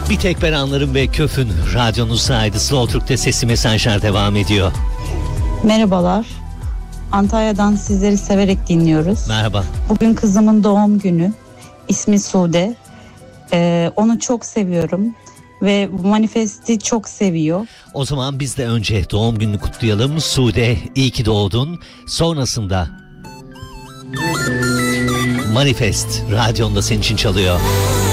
Bir tek ben anlarım ve Köf'ün radyonuzdaydı. Slow Türk'te sesli mesajlar devam ediyor. Merhabalar. Antalya'dan sizleri severek dinliyoruz. Merhaba. Bugün kızımın doğum günü. İsmi Sude. Onu çok seviyorum ve bu manifesti çok seviyor. O zaman biz de önce doğum gününü kutlayalım. Sude, iyi ki doğdun. Sonrasında Manifest radyonda senin için çalıyor.